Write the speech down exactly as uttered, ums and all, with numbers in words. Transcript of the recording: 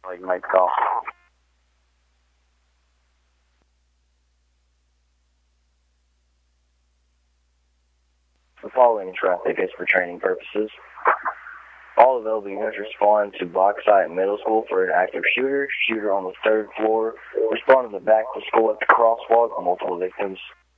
You can make the call. The following traffic is for training purposes. All available units respond to Bauxite Middle School for an active shooter. Shooter on the third floor. Respond to the back of the school at the crosswalk. Multiple victims.